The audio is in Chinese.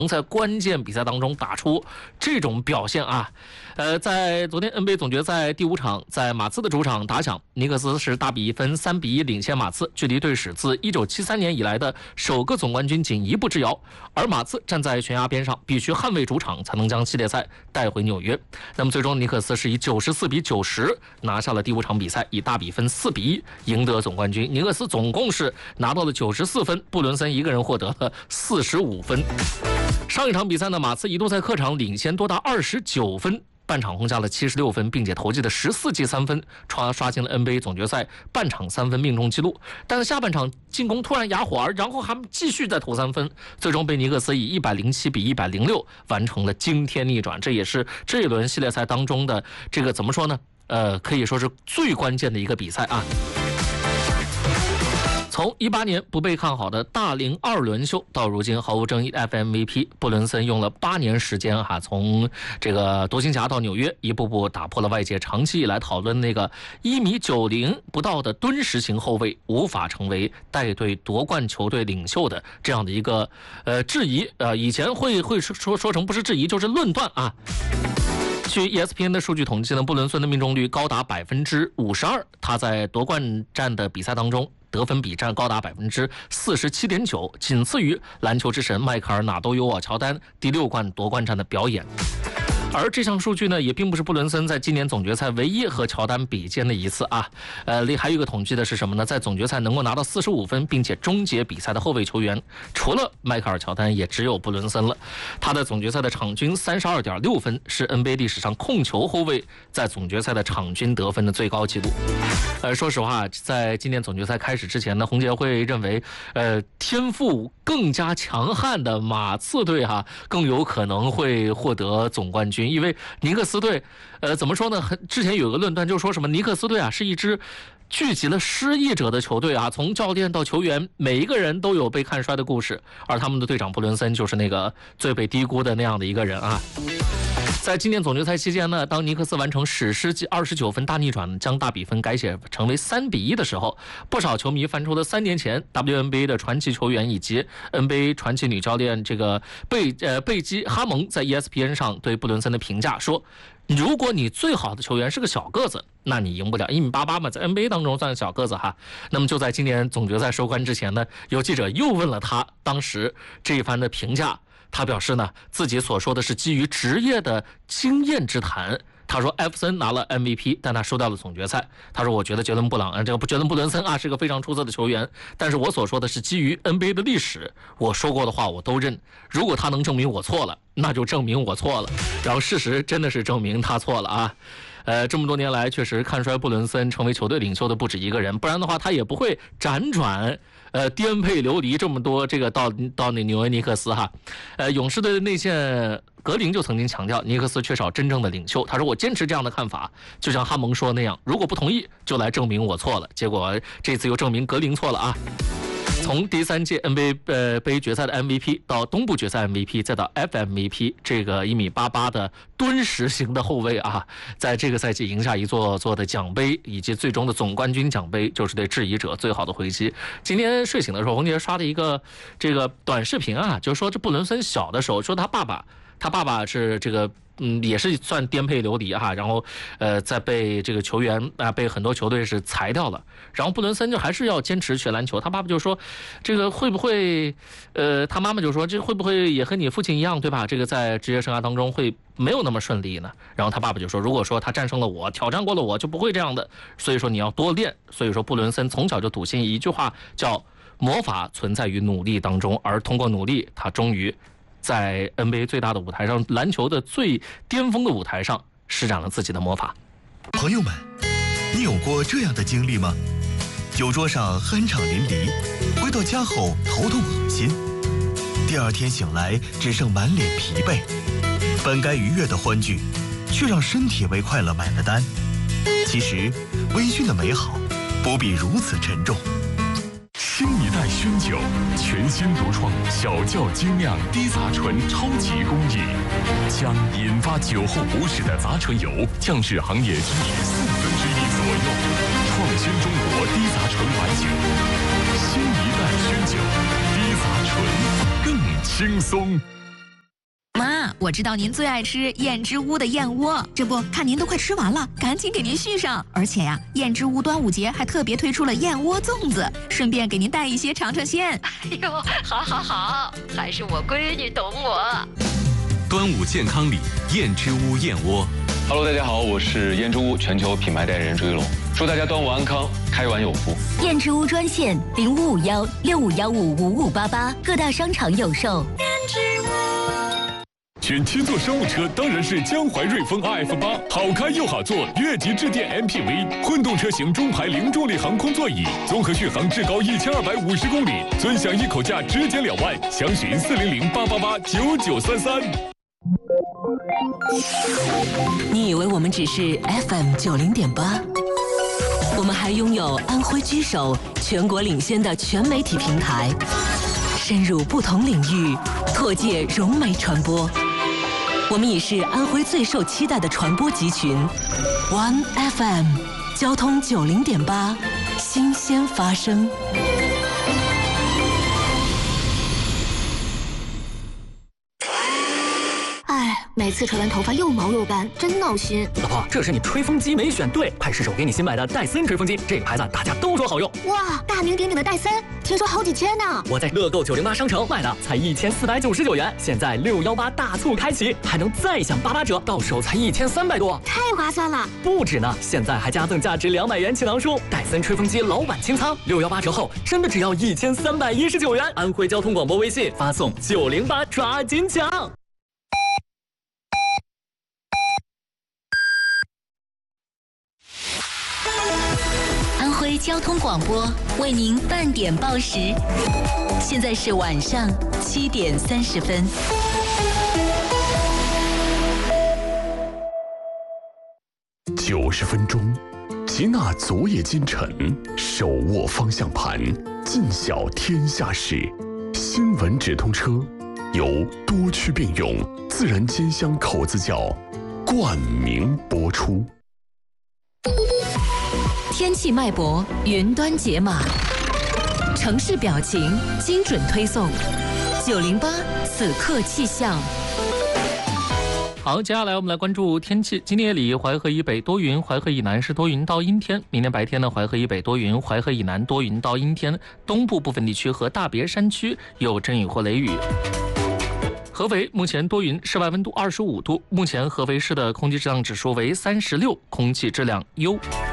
在关键比赛当中打出这种表现啊。在昨天 NBA 总决赛第5场，在马刺的主场打响，尼克斯是大比1分3比1领先马刺，距离队史自1973年以来的首个总冠军仅1步之遥。而马刺站在悬崖边上，必须捍卫主场才能将系列赛带回纽约。那么最终尼克斯是以94比90拿下了第5场比赛，以大比分4比1赢得总冠军。尼克斯总共是拿到了94分，布伦森一个人获得了45分。上一场比赛呢，马刺一度在客场领先多达29分，半场轰下了76分，并且投进了14记3分，刷新了 NBA 总决赛半场3分命中纪录。但是下半场进攻突然哑火，然后还继续再投3分，最终被尼克斯以107比106完成了惊天逆转。这也是这一轮系列赛当中的这个怎么说呢？可以说是最关键的一个比赛啊。从18年不被看好的大龄2轮秀，到如今毫无争议的 FMVP， 布伦森用了8年时间从这个独行侠到纽约，一步步打破了外界长期以来讨论那个1.90米不到的敦实型后卫无法成为带队夺冠球队领袖的这样的一个质疑。以前会说成不是质疑就是论断啊。据 ESPN 的数据统计呢，布伦森的命中率高达52%，他在夺冠战的比赛当中得分比占高达47.9%，仅次于篮球之神迈克尔·纳多尤瓦乔丹第6冠夺冠战的表演。而这项数据呢，也并不是布伦森在今年总决赛唯一和乔丹比肩的一次啊。还有一个统计的是什么呢？在总决赛能够拿到45分并且终结比赛的后卫球员，除了迈克尔·乔丹，也只有布伦森了。他的总决赛的场均32.6分，是 NBA 历史上控球后卫在总决赛的场均得分的最高纪录。说实话，在今年总决赛开始之前呢，红杰会认为，天赋更加强悍的马刺队更有可能会获得总冠军。因为尼克斯队，怎么说呢？之前有个论断，就说什么尼克斯队是一支聚集了失意者的球队从教练到球员，每一个人都有被看衰的故事，而他们的队长布伦森就是那个最被低估的那样的一个人啊。在今年总决赛期间呢，当尼克斯完成史诗级29分大逆转，将大比分改写成为3比1的时候，不少球迷翻出了3年前 WNBA 的传奇球员以及 NBA 传奇女教练这个贝基哈蒙在 ESPN 上对布伦森的评价，说如果你最好的球员是个小个子，那你赢不了1.88米嘛，在 NBA 当中算小个子那么就在今年总决赛收官之前呢，有记者又问了他当时这一番的评价。他表示呢，自己所说的是基于职业的经验之谈。他说艾弗森拿了 MVP， 但他输掉了总决赛。他说我觉得杰伦布伦森是个非常出色的球员，但是我所说的是基于 NBA 的历史，我说过的话我都认。如果他能证明我错了，那就证明我错了。然后事实真的是证明他错了啊。这么多年来，确实看衰布伦森成为球队领袖的不止一个人，不然的话他也不会辗转颠沛流离这么多这个到那纽约尼克斯勇士的内线格林就曾经强调尼克斯缺少真正的领袖，他说我坚持这样的看法，就像哈蒙说那样，如果不同意就来证明我错了。结果这次又证明格林错了啊。从第3届 NBA 杯决赛的 MVP 到东部决赛 MVP 再到 FMVP， 这个1.88米的敦实型的后卫在这个赛季赢下一座座的奖杯，以及最终的总冠军奖杯，就是对质疑者最好的回击。今天睡醒的时候，红杰刷了一个这个短视频就是说这布伦森小的时候，说他爸爸是这个也是算颠沛流离然后在被这个球员被很多球队是裁掉了，然后布伦森就还是要坚持学篮球。他爸爸就说这个会不会他妈妈就说这会不会也和你父亲一样，对吧？这个在职业生涯当中会没有那么顺利呢？然后他爸爸就说，如果说他战胜了我，挑战过了我，就不会这样的，所以说你要多练。所以说布伦森从小就笃信一句话，叫魔法存在于努力当中，而通过努力，他终于在 NBA 最大的舞台上，篮球的最巅峰的舞台上施展了自己的魔法。 朋友们，你有过这样的经历吗？酒桌上酣畅淋漓，回到家后头痛恶心，第2天醒来只剩满脸疲惫，本该愉悦的欢聚，却让身体为快乐买了单。其实微醺的美好不必如此沉重。 新一代熏酒，全新独创小窖精酿低杂醇超级工艺，将引发酒后不适的杂醇油降至行业低于1/4左右，创新中国低杂醇白酒。新一代熏酒，低杂醇更轻松。 我知道您最爱吃燕之屋的燕窝，这不看您都快吃完了，赶紧给您续上。而且呀，燕之屋端午节还特别推出了燕窝粽子，顺便给您带一些尝尝鲜。 哎呦，好，还是我闺女懂我。 端午健康礼，燕之屋燕窝。 Hello， 大家好，我是燕之屋全球品牌代言人朱一龙，祝大家端午安康，开碗有福。 燕之屋专线0551655588，各大商场有售。燕之屋。 选七座商务车当然是江淮瑞风 RF8，好开又好坐，越级致电 MPV， 混动车型中排零重力航空座椅，综合续航至高1250公里，尊享一口价直减2万，详询400-888-9933。 你以为我们只是 FM90.8？我们还拥有安徽居首、全国领先的全媒体平台，深入不同领域，拓界融媒传播。我们已是安徽最受期待的传播集群 ，One FM， 交通90.8，新鲜发生。 每次吹完头发又毛又干，真闹心。 老婆，这是你吹风机没选对，快试试我给你新买的戴森吹风机，这个牌子大家都说好用。 哇，大名鼎鼎的戴森，听说好几千呢。 我在乐购908商城买的，才1499元，现在618大促开启，还能再享88折，到手才1300多， 太划算了。 不止呢，现在还加赠价值200元气囊书，戴森吹风机老板清仓，618折后真的只要1319元。安徽交通广播微信发送908，抓紧抢。 安徽交通广播为您半点报时，现在是晚上7点30分。 90分钟，齐纳昨夜今晨，手握方向盘，尽晓天下事。新闻直通车由多区并用自然煎香口子窖冠名播出。 天气脉搏，云端解码，城市表情，精准推送。908此刻气象。 好，接下来我们来关注天气。今天夜里淮河以北多云，淮河以南是多云到阴天。明天白天呢，淮河以北多云，淮河以南多云到阴天。东部部分地区和大别山区有阵雨或雷雨。合肥目前多云，室外温度25度。目前合肥市的空气质量指数为36，空气质量优。